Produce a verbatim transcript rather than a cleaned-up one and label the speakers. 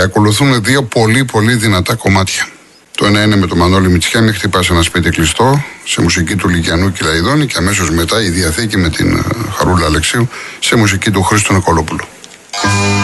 Speaker 1: ακολουθούν δύο πολύ πολύ δυνατά κομμάτια. Το ένα είναι με το Μανώλη Μητσιά, «Μη χτυπάς ένα σπίτι κλειστό», σε μουσική του Λυκιανού Κυλαϊδόνη, και αμέσως μετά η Διαθήκη με την Χαρούλα Αλεξίου σε μουσική του Χρήστου Νικολόπουλου.